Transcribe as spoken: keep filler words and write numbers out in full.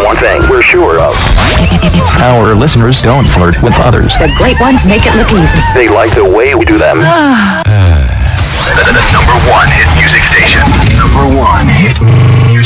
one thing we're sure of. Our listeners don't flirt with others. The great ones make it look easy. They like the way we do them. The number one hit music station. Number one hit music